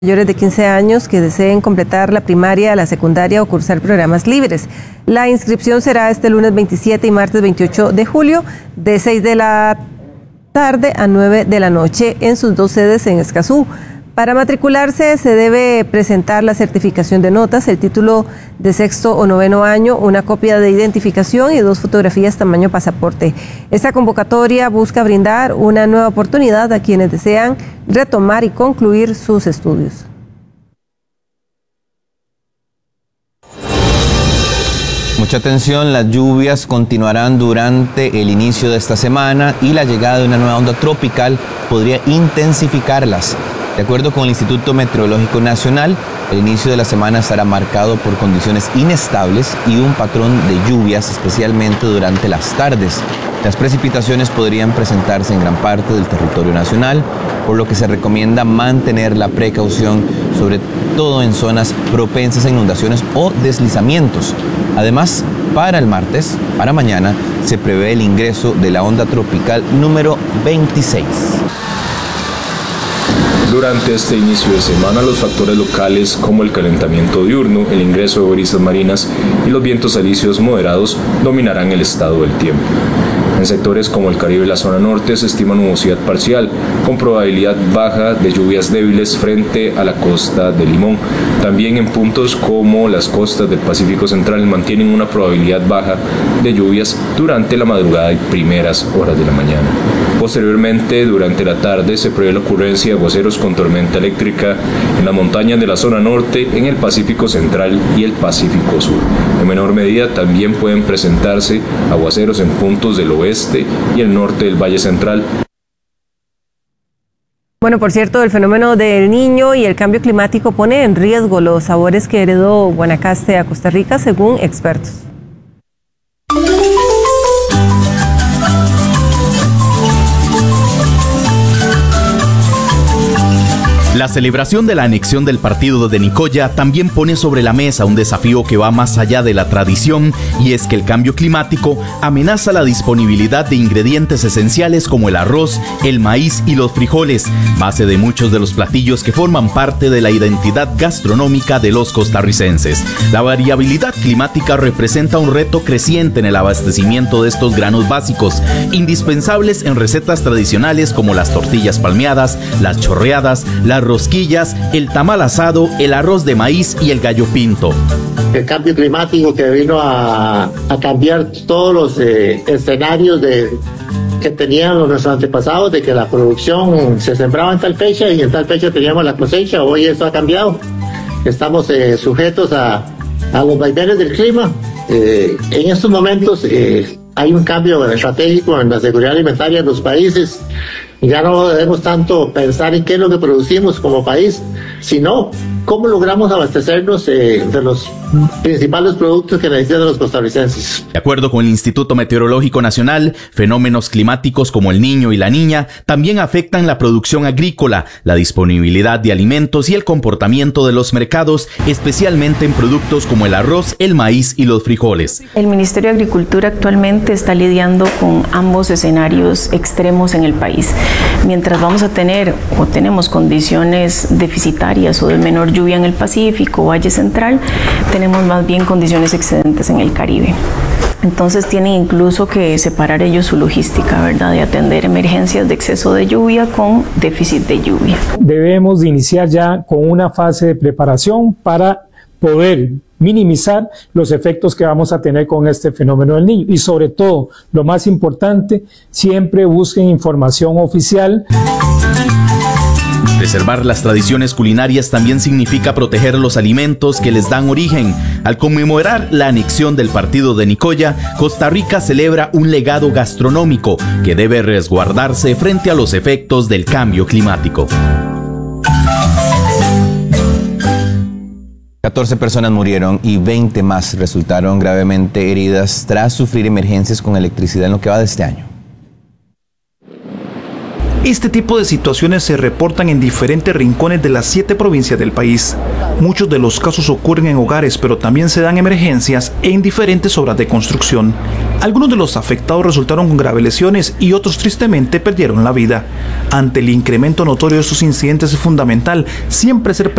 Mayores de 15 años que deseen completar la primaria, la secundaria o cursar programas libres. La inscripción será este lunes 27 y martes 28 de julio de 6 de la tarde a 9 de la noche en sus dos sedes en Escazú. Para matricularse se debe presentar la certificación de notas, el título de sexto o noveno año, una copia de identificación y 2 fotografías tamaño pasaporte. Esta convocatoria busca brindar una nueva oportunidad a quienes desean retomar y concluir sus estudios. Mucha atención, las lluvias continuarán durante el inicio de esta semana y la llegada de una nueva onda tropical podría intensificarlas. De acuerdo con el Instituto Meteorológico Nacional, el inicio de la semana estará marcado por condiciones inestables y un patrón de lluvias, especialmente durante las tardes. Las precipitaciones podrían presentarse en gran parte del territorio nacional, por lo que se recomienda mantener la precaución, sobre todo en zonas propensas a inundaciones o deslizamientos. Además, para el martes, para mañana, se prevé el ingreso de la onda tropical número 26. Durante este inicio de semana, los factores locales como el calentamiento diurno, el ingreso de brisas marinas y los vientos alisios moderados dominarán el estado del tiempo. En sectores como el Caribe y la zona norte se estima nubosidad parcial, con probabilidad baja de lluvias débiles frente a la costa de Limón. También en puntos como las costas del Pacífico Central mantienen una probabilidad baja de lluvias durante la madrugada y primeras horas de la mañana. Posteriormente, durante la tarde, se prevé la ocurrencia de aguaceros con tormenta eléctrica en las montañas de la zona norte, en el Pacífico Central y el Pacífico Sur. En menor medida también pueden presentarse aguaceros en puntos del oeste y el norte del Valle Central. Bueno, por cierto, el fenómeno del Niño y el cambio climático pone en riesgo los sabores que heredó Guanacaste a Costa Rica, según expertos. La celebración de la anexión del partido de Nicoya también pone sobre la mesa un desafío que va más allá de la tradición, y es que el cambio climático amenaza la disponibilidad de ingredientes esenciales como el arroz, el maíz y los frijoles, base de muchos de los platillos que forman parte de la identidad gastronómica de los costarricenses. La variabilidad climática representa un reto creciente en el abastecimiento de estos granos básicos, indispensables en recetas tradicionales como las tortillas palmeadas, las chorreadas, las rosquillas, el tamal asado, el arroz de maíz y el gallo pinto. El cambio climático que vino a cambiar todos los escenarios que tenían nuestros antepasados, de que la producción se sembraba en tal fecha y en tal fecha teníamos la cosecha. Hoy eso ha cambiado. Estamos sujetos a los vaivenes del clima. En estos momentos hay un cambio estratégico en la seguridad alimentaria en los países. Ya no debemos tanto pensar en qué es lo que producimos como país, sino cómo logramos abastecernos de los principales productos que necesitan los costarricenses. De acuerdo con el Instituto Meteorológico Nacional, fenómenos climáticos como el Niño y la Niña también afectan la producción agrícola, la disponibilidad de alimentos y el comportamiento de los mercados, especialmente en productos como el arroz, el maíz y los frijoles. El Ministerio de Agricultura actualmente está lidiando con ambos escenarios extremos en el país. Mientras vamos a tener o tenemos condiciones deficitarias o de menor lluvia en el Pacífico, Valle Central, tenemos más bien condiciones excedentes en el Caribe. Entonces tienen incluso que separar ellos su logística, ¿verdad?, de atender emergencias de exceso de lluvia con déficit de lluvia. Debemos de iniciar ya con una fase de preparación para poder minimizar los efectos que vamos a tener con este fenómeno del Niño. Y sobre todo, lo más importante, siempre busquen información oficial. Preservar las tradiciones culinarias también significa proteger los alimentos que les dan origen. Al conmemorar la anexión del partido de Nicoya, Costa Rica celebra un legado gastronómico que debe resguardarse frente a los efectos del cambio climático. 14 personas murieron y 20 más resultaron gravemente heridas tras sufrir emergencias con electricidad en lo que va de este año. Este tipo de situaciones se reportan en diferentes rincones de las 7 provincias del país. Muchos de los casos ocurren en hogares, pero también se dan emergencias en diferentes obras de construcción. Algunos de los afectados resultaron con graves lesiones y otros tristemente perdieron la vida. Ante el incremento notorio de estos incidentes es fundamental siempre ser